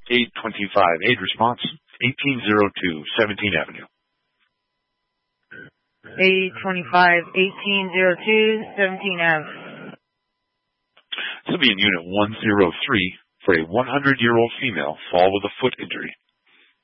825. Aid response, 1802 17th Avenue. 825, 1802 17th Avenue. This will be in Unit 103 for a 100-year-old female fall with a foot injury.